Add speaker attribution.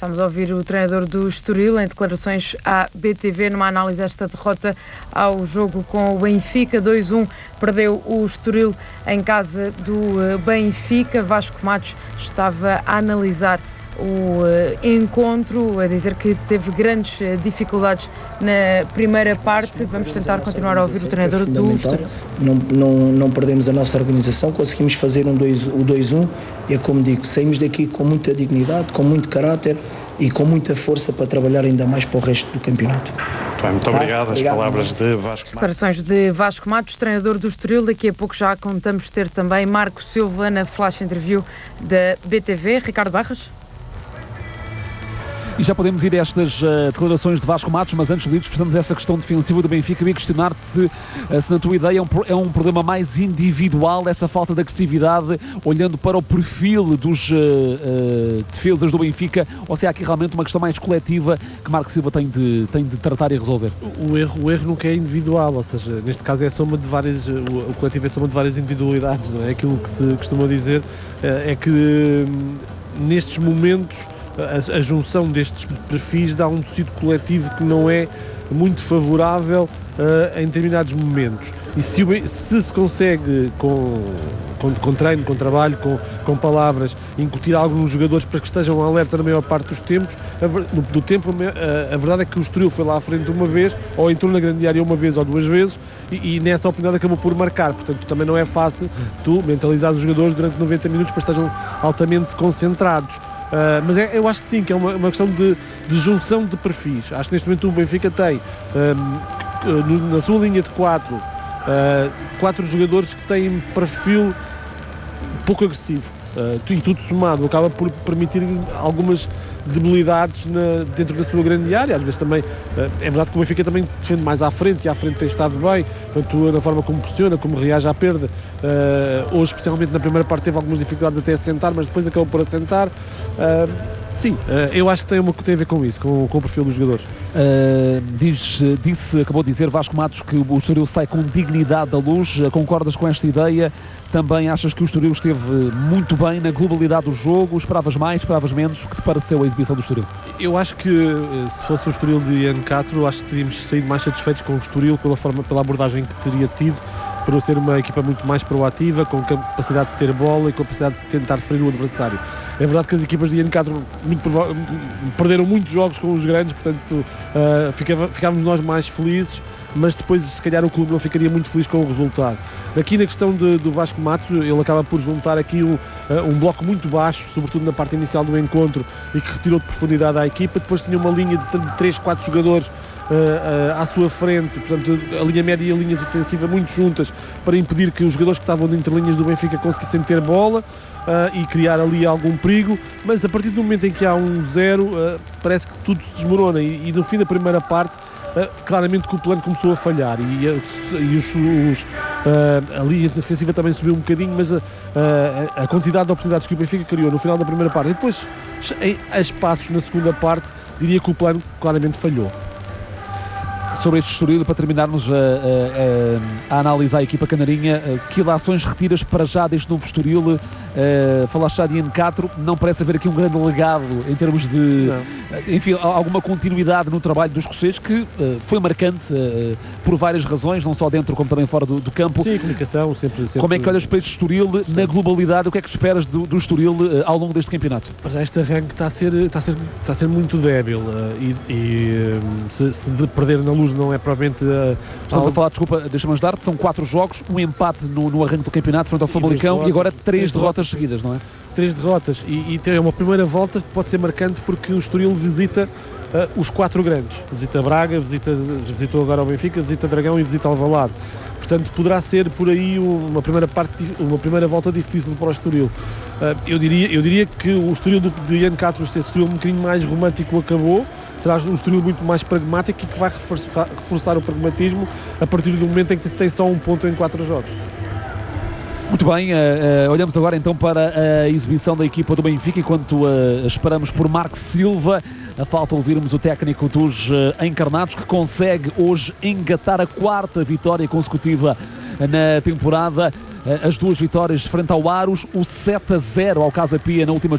Speaker 1: Estamos a ouvir o treinador do Estoril em declarações à BTV numa análise desta derrota ao jogo com o Benfica. 2-1 perdeu o Estoril em casa do Benfica. Vasco Matos estava a analisar o encontro, a dizer que teve grandes dificuldades na primeira parte. Vamos tentar continuar a ouvir o treinador do Estoril.
Speaker 2: Não perdemos a nossa organização, conseguimos fazer o 2-1 e é como digo, saímos daqui com muita dignidade, com muito caráter e com muita força para trabalhar ainda mais para o resto do campeonato.
Speaker 3: Muito obrigado. As palavras de Vasco Matos.
Speaker 1: Declarações de Vasco Matos, treinador do Estoril. Daqui a pouco já contamos ter também Marco Silva na flash interview da BTV. Ricardo Barras.
Speaker 4: E já podemos ir a estas declarações de Vasco Matos, mas antes de discutirmos essa questão defensiva do Benfica, eu ia questionar-te se na tua ideia é um problema mais individual, essa falta de agressividade, olhando para o perfil dos defesas do Benfica, ou se há aqui realmente uma questão mais coletiva que Marco Silva tem de tratar e resolver.
Speaker 5: O erro nunca é individual, ou seja, neste caso é a soma de várias, o coletivo é a soma de várias individualidades, não é? Aquilo que se costuma dizer é que nestes momentos a junção destes perfis dá um tecido coletivo que não é muito favorável em determinados momentos. E se consegue com treino, com trabalho, com palavras, incutir algo nos jogadores para que estejam alerta na maior parte dos tempos, a verdade é que o Estoril foi lá à frente uma vez, ou entrou na grande área uma vez ou duas vezes, e nessa oportunidade acabou por marcar. Portanto, também não é fácil tu mentalizares os jogadores durante 90 minutos para que estejam altamente concentrados. Mas eu acho que sim, que é uma questão de junção de perfis. Acho que neste momento o Benfica tem na sua linha de 4 jogadores que têm perfil pouco agressivo, e tudo somado acaba por permitir algumas debilidades dentro da sua grande área. Às vezes também é verdade que o Benfica também defende mais à frente, e à frente tem estado bem, portanto, na forma como pressiona, como reage à perda. Hoje, especialmente na primeira parte, teve algumas dificuldades até a sentar, mas depois acabou por assentar. Sim, eu acho que tem a ver com isso, com o perfil dos jogadores.
Speaker 4: Acabou de dizer Vasco Matos que o Estoril sai com dignidade da luz. Concordas com esta ideia? Também achas que o Estoril esteve muito bem na globalidade do jogo? Esperavas mais, esperavas menos? O que te pareceu a exibição do Estoril?
Speaker 5: Eu acho que se fosse o Estoril de Ian Castro, acho que teríamos saído mais satisfeitos com o Estoril pela abordagem que teria tido, para ser uma equipa muito mais proativa, com capacidade de ter bola e com capacidade de tentar ferir o adversário. É verdade que as equipas de Ian Castro perderam muitos jogos com os grandes, portanto ficávamos nós mais felizes, mas depois se calhar o clube não ficaria muito feliz com o resultado. Aqui na questão do Vasco Matos, ele acaba por juntar aqui um bloco muito baixo, sobretudo na parte inicial do encontro, e que retirou de profundidade à equipa. Depois tinha uma linha de 3, 4 jogadores à sua frente, portanto a linha média e a linha defensiva muito juntas, para impedir que os jogadores que estavam entre linhas do Benfica conseguissem ter bola e criar ali algum perigo. Mas a partir do momento em que há 1-0, parece que tudo se desmorona, e no fim da primeira parte claramente que o plano começou a falhar, a linha defensiva também subiu um bocadinho, mas a quantidade de oportunidades que o Benfica criou no final da primeira parte e depois a espaços na segunda parte, diria que o plano claramente falhou.
Speaker 4: Sobre este Estoril, para terminarmos a analisar a equipa canarinha, que ilações retiras para já deste novo Estoril? Falaste já de Ian Castro, não parece haver aqui um grande legado em termos de, enfim, alguma continuidade no trabalho dos escoceses, que foi marcante por várias razões, não só dentro como também fora do campo.
Speaker 5: Sim, comunicação, sempre.
Speaker 4: Como é que olhas para este Estoril na globalidade? O que é que esperas do Estoril ao longo deste campeonato?
Speaker 5: Mas este arranque está a ser muito débil, se de perder na Luz não é propriamente...
Speaker 4: Estamos a falar, desculpa, deixa-me ajudar-te, são 4 jogos, um empate no arranque do campeonato frente ao Famalicão e agora 3 derrotas seguidas, não é?
Speaker 5: 3 derrotas e tem uma primeira volta que pode ser marcante, porque o Estoril visita os 4 grandes. Visita Braga, visitou agora o Benfica, visita Dragão e visita Alvalade. Portanto, poderá ser por aí uma primeira volta difícil para o Estoril. Eu diria que o Estoril de Ian Castro, este Estoril um bocadinho mais romântico, acabou. Será um Estoril muito mais pragmático e que vai reforçar o pragmatismo a partir do momento em que se tem só um ponto em 4 jogos.
Speaker 4: Muito bem, olhamos agora então para a exibição da equipa do Benfica, enquanto esperamos por Marco Silva. Falta ouvirmos o técnico dos encarnados, que consegue hoje engatar a 4ª vitória consecutiva na temporada. As 2 vitórias frente ao Aros, o 7-0 ao Casa Pia na última